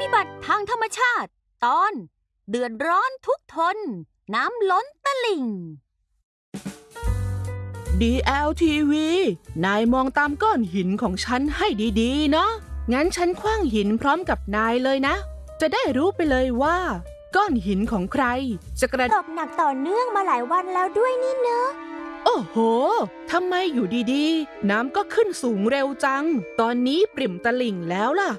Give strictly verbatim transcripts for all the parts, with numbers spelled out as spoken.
บัติทางธรรมชาติตอนเดือดร้อนทุกทนน้ำล้นตลิ่งดี แอล ที วี นายมองตามก้อนหินของฉันให้ดีๆนะงั้นฉันขว้างหินพร้อมกับนายเลยนะจะได้รู้ไปเลยว่าก้อนหินของใครจะกระตกหนักต่อเนื่องมาหลายวันแล้วด้วยนี่เนอะโอ้โหทำไมอยู่ดีๆน้ำก็ขึ้นสูงเร็วจังตอนนี้ปริ่มตลิ่งแล้วล่ะ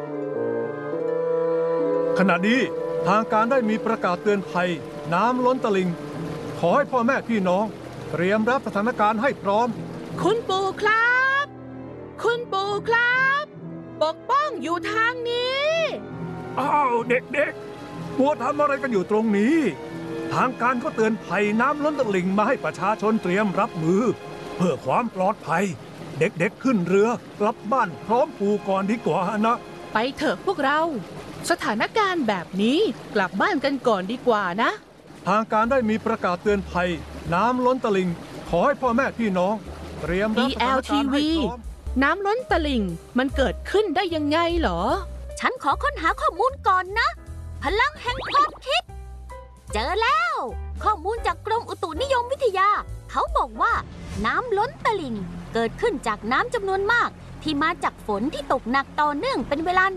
ขณะนี้ทางการได้มีประกาศเตือนภัยน้ำล้นตลิ่งขอให้พ่อแม่พี่น้องเตรียมรับสถานการณ์ให้พร้อมคุณปู่ครับคุณปู่ครับปกป้องอยู่ทางนี้อ้าวเด็กๆมัวทำอะไรกันอยู่ตรงนี้ทางการก็เตือนภัยน้ำล้นตลิ่งมาให้ประชาชนเตรียมรับมือเพื่อความปลอดภัยเด็กๆขึ้นเรือกลับบ้านพร้อมปู่ก่อนดีกว่านะไปเถอะพวกเราสถานการณ์แบบนี้กลับบ้านกันก่อนดีกว่านะทางการได้มีประกาศเตือนภัยน้ำล้นตลิ่งขอให้พ่อแม่พี่น้องเตรียมรับสถานการณ์ให้พร้อมน้ำล้นตลิ่งมันเกิดขึ้นได้ยังไงเหรอฉันขอค้นหาข้อมูลก่อนนะพลังแห่งความคิดเจอแล้วข้อมูลจากกรมอุตุนิยมวิทยาเขาบอกว่าน้ำล้นตลิ่งเกิดขึ้นจากน้ำจำนวนมากที่มาจากฝนที่ตกหนักต่อเนื่องเป็นเวลา